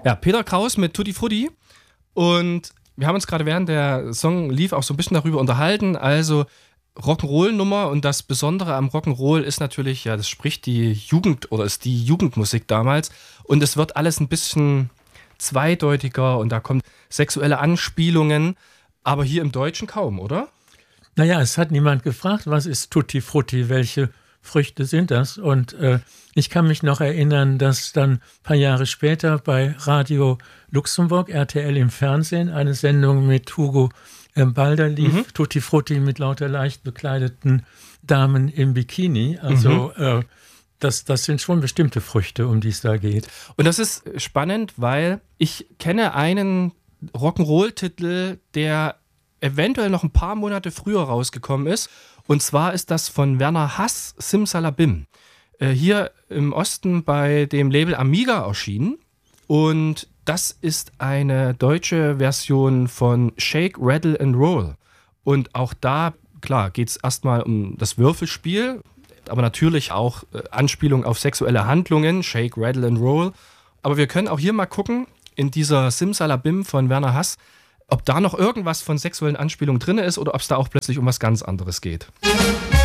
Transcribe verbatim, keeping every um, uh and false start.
Ja, Peter Kraus mit Tutti Frutti. Und wir haben uns gerade während der Song lief auch so ein bisschen darüber unterhalten. Also Rock'n'Roll-Nummer, und das Besondere am Rock'n'Roll ist natürlich, ja, das spricht die Jugend oder ist die Jugendmusik damals. Und es wird alles ein bisschen zweideutiger und da kommen sexuelle Anspielungen. Aber hier im Deutschen kaum, oder? Naja, es hat niemand gefragt, was ist Tutti Frutti, welche Früchte sind das? Und äh, ich kann mich noch erinnern, dass dann ein paar Jahre später bei Radio Luxemburg, R T L im Fernsehen, eine Sendung mit Hugo äh, Balder lief, mhm. Tutti Frutti mit lauter leicht bekleideten Damen im Bikini. Also mhm. äh, das, das sind schon bestimmte Früchte, um die es da geht. Und das ist spannend, weil ich kenne einen Rock'n'Roll-Titel, der eventuell noch ein paar Monate früher rausgekommen ist. Und zwar ist das von Werner Hass, Simsalabim. Äh, hier im Osten bei dem Label Amiga erschienen. Und das ist eine deutsche Version von Shake, Rattle and Roll. Und auch da, klar, geht es erstmal um das Würfelspiel, aber natürlich auch äh, Anspielung auf sexuelle Handlungen, Shake, Rattle and Roll. Aber wir können auch hier mal gucken, in dieser Simsalabim von Werner Hass, ob da noch irgendwas von sexuellen Anspielungen drin ist oder ob es da auch plötzlich um was ganz anderes geht.